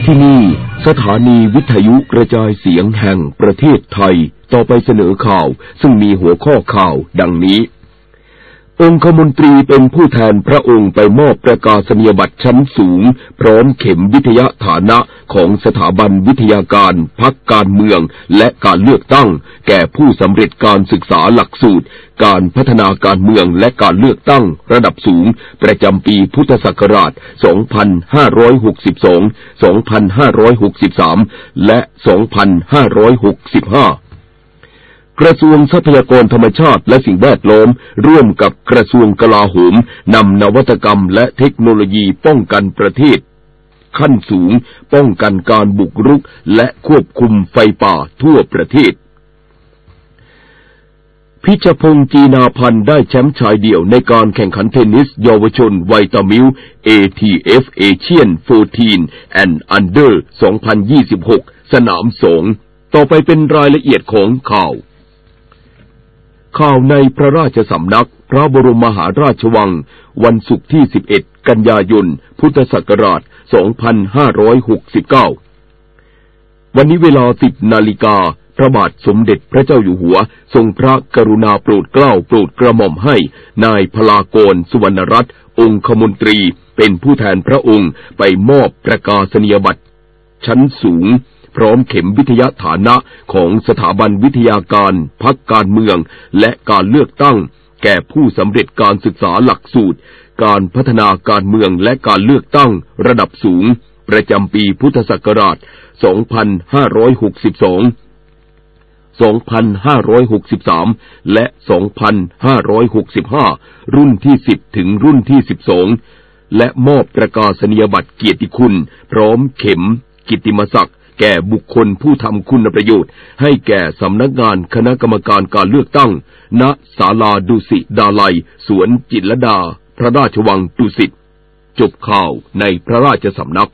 ที่นี่สถานีวิทยุกระจายเสียงแห่งประเทศไทยต่อไปเสนอข่าวซึ่งมีหัวข้อข่าวดังนี้องคมนตรีเป็นผู้แทนพระองค์ไปมอบประกาศนียบัตรชั้นสูงพร้อมเข็มวิทยาฐานะของสถาบันวิทยาการพรรคการเมืองและการเลือกตั้งแก่ผู้สำเร็จการศึกษาหลักสูตรการพัฒนาการเมืองและการเลือกตั้งระดับสูงประจำปีพุทธศักราช 2562 2563 และ 2565กระทรวงทรัพยากรธรรมชาติและสิ่งแวดล้อมร่วมกับกระทรวงกลาโหมนำนวัตกรรมและเทคโนโลยีป้องกันประเทศขั้นสูงป้องกันการบุกรุกและควบคุมไฟป่าทั่วประเทศพิชพงษ์จีนาพันธ์ได้แชมป์ชายเดี่ยวในการแข่งขันเทนนิสเยาวชนไวตามิล ATF Asian 14 and Under 2026 สนาม2ต่อไปเป็นรายละเอียดของข่าวในพระราชสำนักพระบรมมหาราชวังวันศุกร์ที่11กันยายนพุทธศักราช2569วันนี้เวลา 10 นาฬิกาพระบาทสมเด็จพระเจ้าอยู่หัวทรงพระกรุณาโปรดเกล้าโปรดกระหม่อมให้นายพลากรสุวรรณรัตน์องคมนตรีเป็นผู้แทนพระองค์ไปมอบประกาศนียบัตรชั้นสูงพร้อมเข็มวิทยาฐานะของสถาบันวิทยาการพรรคการเมืองและการเลือกตั้งแก่ผู้สำเร็จการศึกษาหลักสูตรการพัฒนาการเมืองและการเลือกตั้งระดับสูงประจำปีพุทธศักราช 2562 2563 และ 2565 รุ่นที่ 10 ถึงรุ่นที่ 12 และมอบประกาศนียบัตรเกียรติคุณพร้อมเข็มกิตติมศักดิ์แก่บุคคลผู้ทำคุณประโยชน์ให้แก่สำนักงานคณะกรรมการการเลือกตั้งณศาลาดุสิตดาลัยสวนจิตรลดาพระราชวังดุสิตจบข่าวในพระราชสำนัก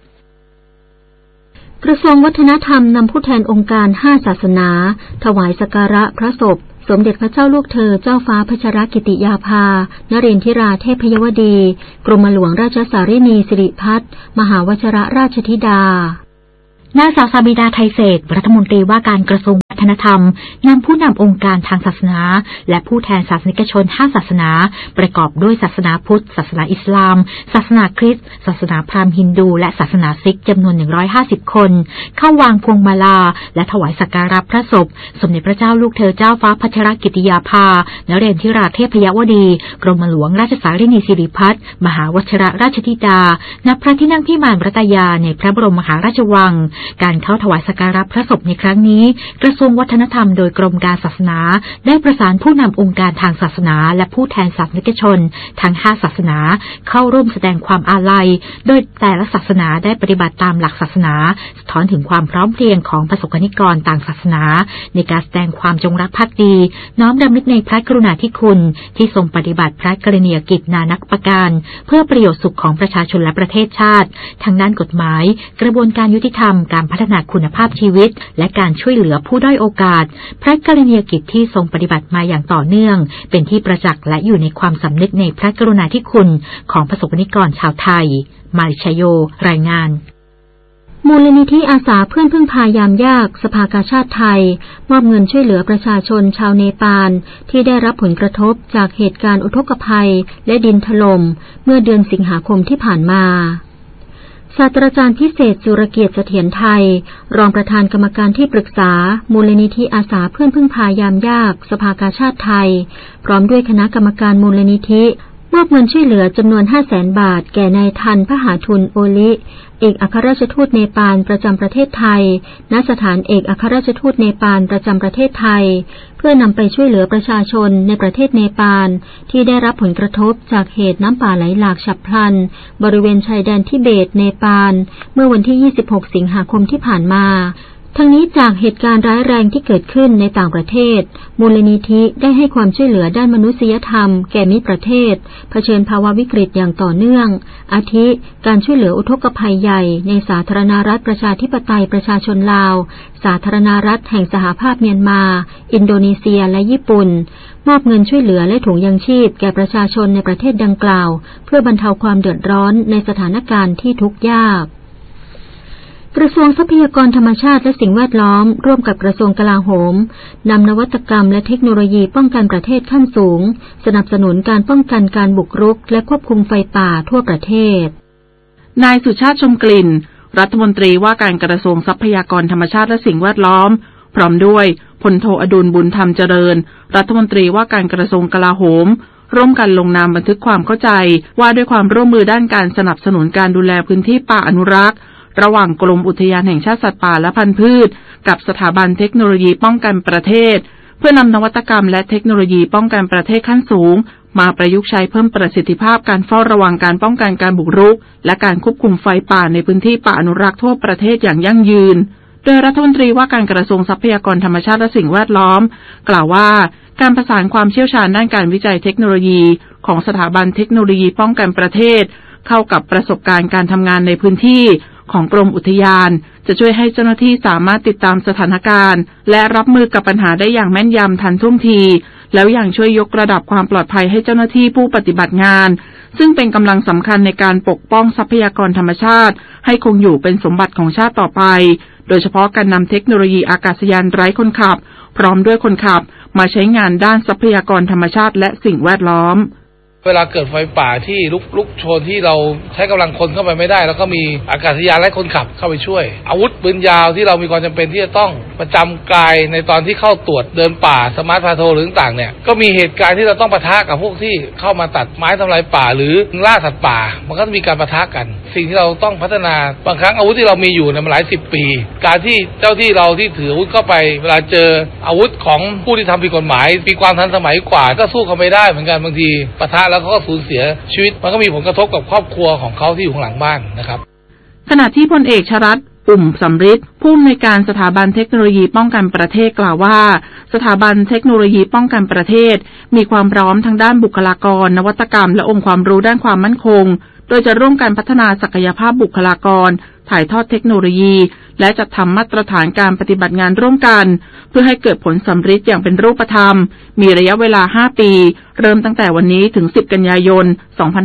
กระทรวงวัฒนธรรมนำผู้แทนองค์การ5ศาสนาถวายสักการะพระศพสมเด็จพระเจ้าลูกเธอเจ้าฟ้าพัชรกิติยาภานเรนทิราเทพยวดีกรมหลวงราชสารินีสิริพัฒน์มหาวชิรราชธิดานางสาวสามิดาไทยเศรษฐ์รัฐมนตรีว่าการกระทรวงวัฒนธรรมนำผู้นำองค์การทางศาสนาและผู้แทนศาสนิกชน5ศาสนาประกอบด้วยศาสนาพุทธศาสนาอิสลามศาสนาคริสต์ศาสนาพราหมณ์ฮินดูและศาสนาซิกจำนวน150คนเข้าวางพวงมาลาและถวายสักการะพระศพสมเด็จพระเจ้าลูกเธอเจ้าฟ้าพัชรกิติยาภานเรนทิราเทพยวดีกรมหลวงราชสารินีสิริพัฒน์มหาวชิรราชธิดาณพระที่นั่งพิมานรัตยาในพระบรมมหาราชวังการเข้าถวายสักการะพระศพในครั้งนี้กระทรวงวัฒนธรรมโดยกรมการศาสนาได้ประสานผู้นำองค์การทางศาสนาและผู้แทนศาสนิกชนทั้ง5ศาสนาเข้าร่วมแสดงความอาลัยโดยแต่ละศาสนาได้ปฏิบัติตามหลักศาสนาสะท้อนถึงความพร้อมเพรียงของประสบกนิกรต่างศาสนาในการแสดงความจงรักภักดีน้อมรำลึกในพระกรุณาธิคุณที่ทรงปฏิบัติพระกรณียกิจนานับประการเพื่อประโยชน์สุขของประชาชนและประเทศชาติทั้งด้านกฎหมายกระบวนการยุติธรรมการพัฒนาคุณภาพชีวิตและการช่วยเหลือผู้ด้อยโอกาสพระกรณียกิจที่ทรงปฏิบัติมาอย่างต่อเนื่องเป็นที่ประจักษ์และอยู่ในความสำนึกในพระกรุณาธิคุณของประสบกนิกรชาวไทยมาริชโยรายงานมูลนิธิอาสาเพื่อนพึ่งพายามยากสภากาชาดไทยมอบเงินช่วยเหลือประชาชนชาวเนปาลที่ได้รับผลกระทบจากเหตุการณ์อุทกภัยและดินถล่มเมื่อเดือนสิงหาคมที่ผ่านมาศาสตราจารย์พิเศษสุรเกียรติเสถียรไทยรองประธานกรรมการที่ปรึกษามูลนิธิอาสาเพื่อนพึ่งพายามยากสภากาชาดไทยพร้อมด้วยคณะกรรมการมูลนิธิมอบเงินช่วยเหลือจำนวน 500,000 บาทแก่นายทันพหาทุนโอลิเอกอัครราชทูตเนปาลประจำประเทศไทยณสถานเอกอัครราชทูตเนปาลประจำประเทศไทยเพื่อนำไปช่วยเหลือประชาชนในประเทศเนปาลที่ได้รับผลกระทบจากเหตุน้ำป่าไหลหลากฉับพลันบริเวณชายแดนทิเบตเนปาลเมื่อวันที่26สิงหาคมที่ผ่านมาทั้งนี้จากเหตุการณ์ร้ายแรงที่เกิดขึ้นในต่างประเทศมูลนิธิได้ให้ความช่วยเหลือด้านมนุษยธรรมแก่มิตรประเทศเผชิญภาวะวิกฤตอย่างต่อเนื่องอาทิการช่วยเหลืออุทกภัยใหญ่ในสาธารณรัฐประชาธิปไตยประชาชนลาวสาธารณรัฐแห่งสหภาพเมียนมาอินโดนีเซียและญี่ปุ่นมอบเงินช่วยเหลือและถุงยังชีพแก่ประชาชนในประเทศดังกล่าวเพื่อบรรเทาความเดือดร้อนในสถานการณ์ที่ทุกข์ยากกระทรวงทรัพยากรธรรมชาติและสิ่งแวดล้อมร่วมกับกระทรวงกลาโหมนำนวัตกรรมและเทคโนโลยีป้องกันประเทศขั้นสูงสนับสนุนการป้องกันการบุกรุกและควบคุมไฟป่าทั่วประเทศนายสุชาติชมกลิ่นรัฐมนตรีว่าการกระทรวงทรัพยากรธรรมชาติและสิ่งแวดล้อมพร้อมด้วยพลโทอดุลบุญธรรมเจริญรัฐมนตรีว่าการกระทรวงกลาโหมร่วมกันลงนามบันทึกความเข้าใจว่าด้วยความร่วมมือด้านการสนับสนุนการดูแลพื้นที่ป่าอนุรักษ์ระหว่างกรมอุทยานแห่งชาติสัตว์ป่าและพันธุ์พืชกับสถาบันเทคโนโลยีป้องกันประเทศเพื่อนำนวัตกรรมและเทคโนโลยีป้องกันประเทศขั้นสูงมาประยุกต์ใช้เพิ่มประสิทธิภาพการเฝ้าระวังการป้องกันการบุกรุกและการควบคุมไฟป่าในพื้นที่ป่าอนุรักษ์ทั่วประเทศอย่างยั่งยืนโดยรัฐมนตรีว่าการกระทรวงทรัพยากรธรรมชาติและสิ่งแวดล้อมกล่าวว่าการประสานความเชี่ยวชาญด้านการวิจัยเทคโนโลยีของสถาบันเทคโนโลยีป้องกันประเทศเข้ากับประสบการณ์การทำงานในพื้นที่ของกรมอุทยานจะช่วยให้เจ้าหน้าที่สามารถติดตามสถานการณ์และรับมือกับปัญหาได้อย่างแม่นยำทันท่วงทีแล้วยังช่วยยกระดับความปลอดภัยให้เจ้าหน้าที่ผู้ปฏิบัติงานซึ่งเป็นกำลังสำคัญในการปกป้องทรัพยากรธรรมชาติให้คงอยู่เป็นสมบัติของชาติต่อไปโดยเฉพาะการนำเทคโนโลยีอากาศยานไร้คนขับพร้อมด้วยคนขับมาใช้งานด้านทรัพยากรธรรมชาติและสิ่งแวดล้อมเวลาเกิดไฟป่าที่ลุกโชนที่เราใช้กำลังคนเข้าไปไม่ได้แล้วก็มีอากาศยานและคนขับเข้าไปช่วยอาวุธปืนยาวที่เรามีความจำเป็นที่จะต้องประจำกายในตอนที่เข้าตรวจเดินป่าสมาร์ทพาโทรหรือต่างเนี่ยก็มีเหตุการณ์ที่เราต้องปะทะกับพวกที่เข้ามาตัดไม้ทำลายป่าหรือล่าสัตว์ป่ามันก็มีการปะทะกันสิ่งที่เราต้องพัฒนาบางครั้งอาวุธที่เรามีอยู่เนี่ยมันหลาย10 ปีการที่เจ้าที่เราที่ถืออาวุธเข้าไปเวลาเจออาวุธของผู้ที่ทำผิดกฎหมายมีความทันสมัยกว่าก็สู้เขาไม่ได้เหมือนกันบางทีปะทะแล้วก็สูญเสียชีวิตมันก็มีผลกระทบกับครอบครัวของเขาที่อยู่ข้างหลังบ้านนะครับขณะที่พลเอกชรัตน์อุ่มสำริดผู้อำนวยการสถาบันเทคโนโลยีป้องกันประเทศกล่าวว่าสถาบันเทคโนโลยีป้องกันประเทศมีความพร้อมทางด้านบุคลากรนวัตกรรมและองค์ความรู้ด้านความมั่นคงโดยจะร่วมกันพัฒนาศักยภาพบุคลากรถ่ายทอดเทคโนโลยีและจัดทำมาตรฐานการปฏิบัติงานร่วมกันเพื่อให้เกิดผลสำฤทธิ์อย่างเป็นรูปธรรมมีระยะเวลา5 ปีเริ่มตั้งแต่วันนี้ถึง10 กันยายน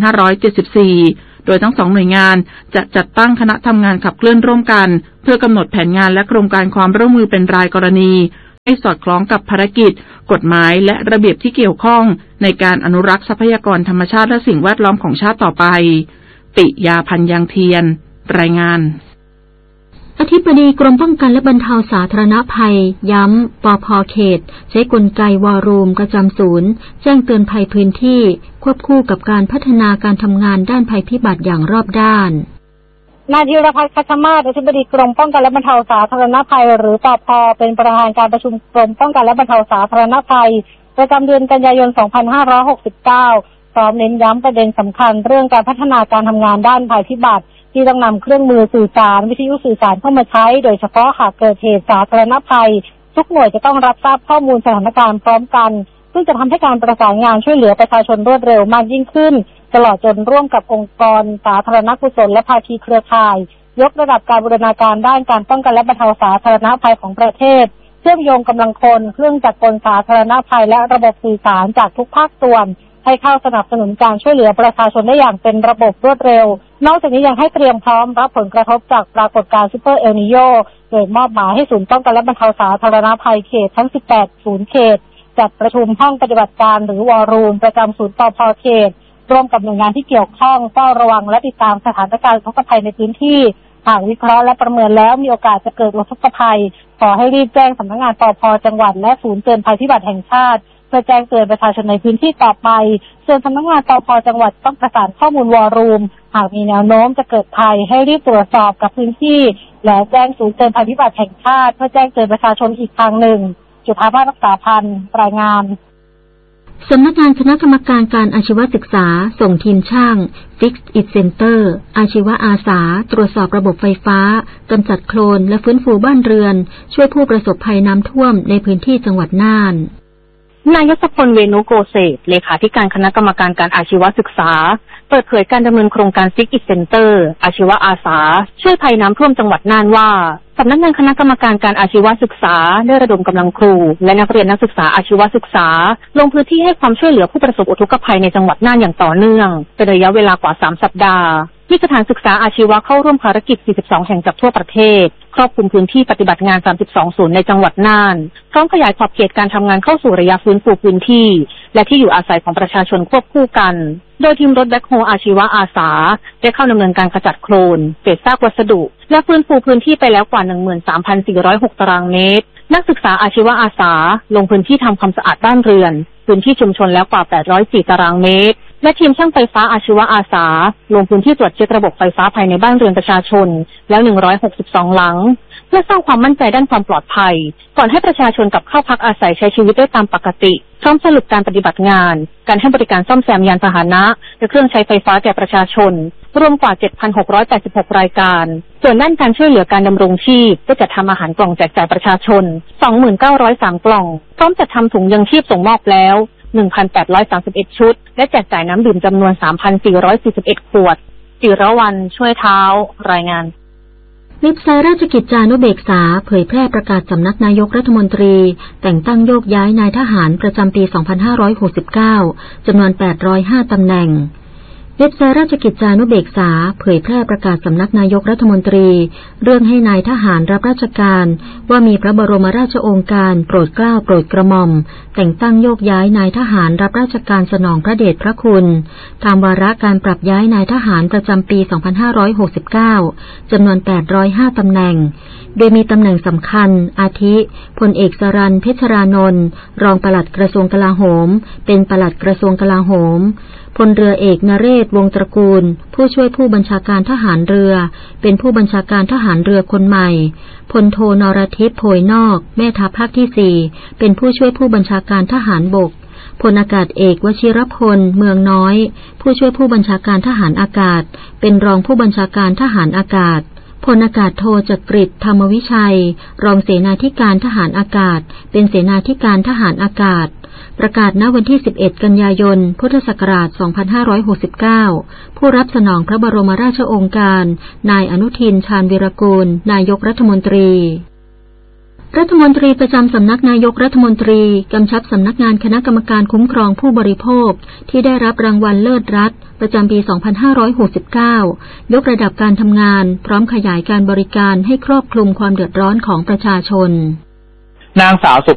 2574โดยทั้ง2 หน่วยงานจะจัดตั้งคณะทำงานขับเคลื่อนร่วมกันเพื่อกำหนดแผนงานและโครงการความร่วมมือเป็นรายกรณีให้สอดคล้องกับภารกิจกฎหมายและระเบียบที่เกี่ยวข้องในการอนุรักษ์ทรัพยากรธรรมชาติและสิ่งแวดล้อมของชาติต่อไปปิยาพันธ์ยังเทียนรายงานอธิบดีกรมป้องกันและบรรเทาสาธารณภัยย้ำปภ.เขตใช้กลไกวอลลุ่มประจำศูนย์แจ้งเตือนภัยพื้นที่ควบคู่กับการพัฒนาการทำงานด้านภัยพิบัติอย่างรอบด้านนายธีรพัฒน์ คัชมาศอธิบดีกรมป้องกันและบรรเทาสาธารณภัยหรือปภ.เป็นประธานการประชุมกรมป้องกันและบรรเทาสาธารณภัยประจำเดือนกันยายน 2569 พร้อมเน้นย้ำประเด็นสำคัญเรื่องการพัฒนาการทำงานด้านภัยพิบัติที่ต้องนำเครื่องมือสื่อสารวิทยุสื่อสารเข้ามาใช้โดยเฉพาะหากเกิดเหตุสาธารณภัยทุกหน่วยจะต้องรับทราบข้อมูลสถานการณ์พร้อมกันซึ่งจะทำให้การประสานงานช่วยเหลือประชาชนรวดเร็วมากยิ่งขึ้นตลอดจนร่วมกับองค์กรสาธารณกุศลและภาคีเครือข่ายยกระดับการบูรณาการด้านการป้องกันและบรรเทาสาธารณภัยของประเทศเชื่อมโยงกำลังคนเครื่องจักรกลสาธารณภัยและระบบสื่อสารจากทุกภาคส่วนให้เข้าสนับสนุนการช่วยเหลือประชาชนได้อย่างเป็นระบบรวดเร็วนอกจากนี้ยังให้เตรียมพร้อมรับผลกระทบจากปรากฏการณ์ซุปเปอร์เอลนีโญโดยมอบหมายให้ศูนย์ป้องกันและบรรเทาสาธารณภัยเขตทั้ง18ศูนย์เขตจัดประชุมห้องปฏิบัติการหรือวอลลุ่มประจำศูนย์ปภ.เขตร่วมกับหน่วยงานที่เกี่ยวข้องเฝ้าระวังและติดตามสถานการณ์อุทกภัยในพื้นที่หากวิเคราะห์และประเมินแล้วมีโอกาสจะเกิดอุทกภัยขอให้รีบแจ้งสำนักงานปภ.จังหวัดและศูนย์เตือนภัยพิบัติแห่งชาติเพื่อแจ้งเตือนประชาชนในพื้นที่ต่อไปส่วนสำนักงานปภ.จังหวัดต้องประสานข้อมูลวอลลุ่มหากมีแนวโน้มจะเกิดภัยให้รีบตรวจสอบกับพื้นที่และแจ้งศูนย์เตือนภัยพิบัติแห่งชาติเพื่อแจ้งเตือนประชาชนอีกทางหนึ่งจุฑาภาสรักษาพันธ์รายงานสำนักงานคณะกรรมการการอาชีวศึกษาส่งทีมช่าง Fix It Center อาชีวอาสาตรวจสอบระบบไฟฟ้ากำจัดโคลนและฟื้นฟูบ้านเรือนช่วยผู้ประสบภัยน้ำท่วมในพื้นที่จังหวัดน่านนายยศพล เวนุโกเศษเลขาธิการคณะกรรมการการอาชีวศึกษาเปิดเผยการดำเนินโครงการ Fix It Center อาชีวอาสาช่วยภัยน้ำท่วมจังหวัดน่านว่าสำนักงานคณะกรรมการการอาชีวศึกษาได้ระดมกำลังครูและนักเรียนนักศึกษาอาชีวศึกษาลงพื้นที่ให้ความช่วยเหลือผู้ประสบอุทกภัยในจังหวัดน่านอย่างต่อเนื่องเป็นระยะเวลากว่า3 สัปดาห์มีสถานศึกษาอาชีวะเข้าร่วมภารกิจ 42 แห่งจากทั่วประเทศครอบคลุมพื้นที่ปฏิบัติงาน 32 ศูนย์ในจังหวัดน่านพร้อมขยายขอบเขตการทำงานเข้าสู่ระยะฟื้นฟูพื้นที่และที่อยู่อาศัยของประชาชนควบคู่กันโดยทีมรถแบ็คโฮอาชีวะอาสาได้เข้าดำเนินการขจัดโคลนเศษซากวัสดุและฟื้นฟูพื้นที่ไปแล้วกว่า 13,406 ตารางเมตรนักศึกษาอาชีวะอาสาลงพื้นที่ทำความสะอาดบ้านเรือนพื้นที่ชุมชนแล้วกว่า 804 ตารางเมตรและทีมช่างไฟฟ้าอาชีวะอาสาลงพื้นที่ตรวจเช็คระบบไฟฟ้าภายในบ้านเรือนประชาชนแล้ว162หลังเพื่อสร้างความมั่นใจด้านความปลอดภัยก่อนให้ประชาชนกลับเข้าพักอาศัยใช้ชีวิตได้ตามปกติพร้อมสรุปการปฏิบัติงานการให้บริการซ่อมแซมยานพาหนะและเครื่องใช้ไฟฟ้าแก่ประชาชนรวมกว่า 7,686 รายการส่วนด้านการช่วยเหลือการดำรงชีพก็จัดทำอาหารกล่องแจกจ่ายประชาชน 2903 กล่องพร้อมจัดทำถุงยังชีพส่งมอบแล้ว 1,831 ชุดและแจกจ่ายน้ำดื่มจำนวน 3,441 ขวดจิรวรรณช่วยเท้ารายงานเว็บไซต์ราชกิจจานุเบกษาเผยแพร่ประกาศสำนักนายกรัฐมนตรีแต่งตั้งโยกย้ายนายทหารประจำปี 2569 จำนวน 805 ตำแหน่งเว็บไซต์ราชกิจจานุเบกษาเผยแพร่ประกาศสำนักนายกรัฐมนตรีเรื่องให้นายทหารรับราชการว่ามีพระบรมราชโองการโปรดเกล้าโปรดกระหม่อมแต่งตั้งโยกย้ายนายทหารรับราชการสนองพระเดชพระคุณตามวาระการปรับย้ายนายทหารประจำปี 2569 จำนวน 805 ตำแหน่งโดยมีตำแหน่งสำคัญอาทิพลเอกสรัญ เพชรรานนท์รองปลัดกระทรวงกลาโหมเป็นปลัดกระทรวงกลาโหมพลเรือเอกนเรศวงศ์ตระกูลผู้ช่วยผู้บัญชาการทหารเรือเป็นผู้บัญชาการทหารเรือคนใหม่พลโทนรทิพย์โพยนอกแม่ทัพภาคที่ 4เป็นผู้ช่วยผู้บัญชาการทหารบกพลอากาศเอกวชิรพลเมืองน้อยผู้ช่วยผู้บัญชาการทหารอากาศเป็นรองผู้บัญชาการทหารอากาศพลอากาศโทจักริดธรรมวิชัยรองเสนาธิการทหารอากาศเป็นเสนาธิการทหารอากาศประกาศณวันที่ 11 กันยายน พุทธศักราช 2569 ผู้รับสนองพระบรมราชโองการนายอนุทิน ชาญวีรกูลนายกรัฐมนตรีรัฐมนตรีประจำสำนักนายกรัฐมนตรีกำชับสำนักงานคณะกรรมการคุ้มครองผู้บริโภคที่ได้รับรางวัลเลิศรัฐประจำปี 2569 ยกระดับการทำงานพร้อมขยายการบริการให้ครอบคลุมความเดือดร้อนของประชาชนนางสาวสุ